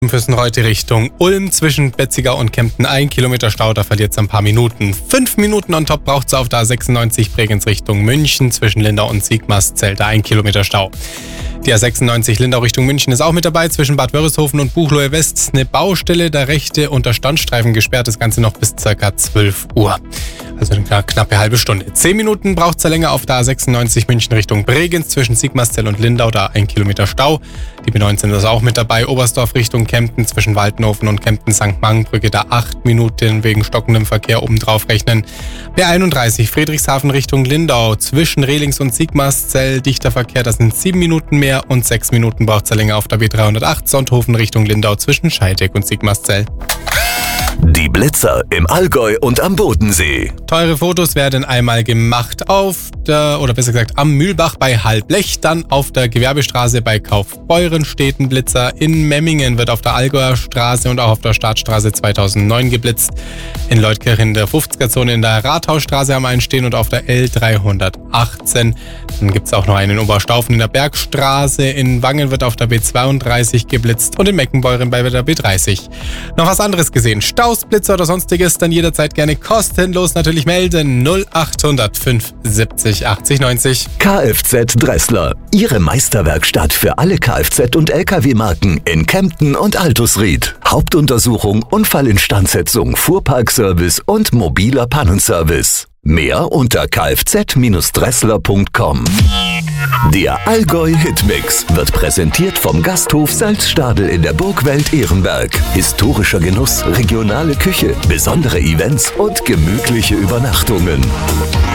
Füssen-Reute Richtung Ulm zwischen Betzigau und Kempten 1 Kilometer Stau, da verliert es ein paar Minuten. 5 Minuten on top braucht es auf der A96 Bregenz Richtung München zwischen Lindau und Sigmarsfeld 1 Kilometer Stau. Die A96 Lindau Richtung München ist auch mit dabei, zwischen Bad Wörishofen und Buchloe West eine Baustelle, der rechte Unterstandstreifen gesperrt, das Ganze noch bis ca. 12 Uhr. Also eine knappe halbe Stunde. 10 Minuten braucht es länger auf der A96 München Richtung Bregenz zwischen Sigmarsfeld und Lindau, da 1 Kilometer Stau. Die B19 ist auch mit dabei, Oberstdorf Richtung Kempten zwischen Waldenhofen und Kempten-St. Mangenbrücke, da 8 Minuten wegen stockendem Verkehr obendrauf rechnen. B31 Friedrichshafen Richtung Lindau zwischen Rehlings und Sigmarsfeld, dichter Verkehr, das sind 7 Minuten mehr und 6 Minuten braucht es länger auf der B308 Sonthofen Richtung Lindau zwischen Scheidegg und Sigmarsfeld. Die Blitzer im Allgäu und am Bodensee. Teure Fotos werden einmal gemacht besser gesagt am Mühlbach bei Halblech, dann auf der Gewerbestraße bei Kaufbeuren steht ein Blitzer, in Memmingen wird auf der Allgäuer Straße und auch auf der Staatsstraße 2009 geblitzt, in Leutkirch in der 50er-Zone in der Rathausstraße haben einen stehen und auf der L318. Dann gibt es auch noch einen in Oberstaufen in der Bergstraße, in Wangen wird auf der B32 geblitzt und in Meckenbeuren bei der B30. Noch was anderes gesehen, Staus, Blitzer oder sonstiges, dann jederzeit gerne kostenlos natürlich melden. 0800 570 80 90. Kfz Dressler, Ihre Meisterwerkstatt für alle Kfz- und Lkw-Marken in Kempten und Altusried. Hauptuntersuchung, Unfallinstandsetzung, Fuhrparkservice und mobiler Pannenservice. Mehr unter kfz-dressler.com. Der Allgäu Hitmix wird präsentiert vom Gasthof Salzstadel in der Burgwelt Ehrenberg. Historischer Genuss, regionale Küche, besondere Events und gemütliche Übernachtungen.